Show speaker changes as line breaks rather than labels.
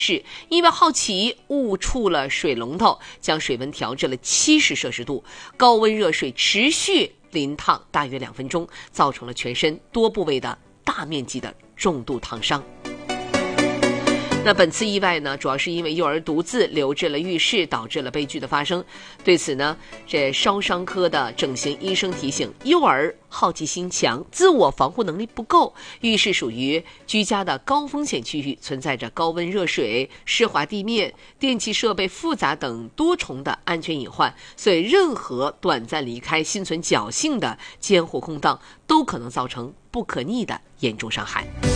是因为好奇误触了水龙头，将水温调至了70摄氏度，高温热水持续淋烫大约2分钟，造成了全身多部位的大面积的重度烫伤。那本次意外呢，主要是因为幼儿独自留置了浴室，导致了悲剧的发生。对此呢，这烧伤科的整形医生提醒，幼儿好奇心强，自我防护能力不够，浴室属于居家的高风险区域，存在着高温热水、湿滑地面、电气设备复杂等多重的安全隐患，所以任何短暂离开、心存侥幸的监护空档，都可能造成不可逆的严重伤害。